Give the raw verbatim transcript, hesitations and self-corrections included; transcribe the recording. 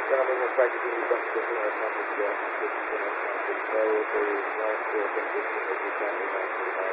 Gentlemen, looks like you need something different or something, yeah. Just, you know, just know if they want to, I think, just, you know, just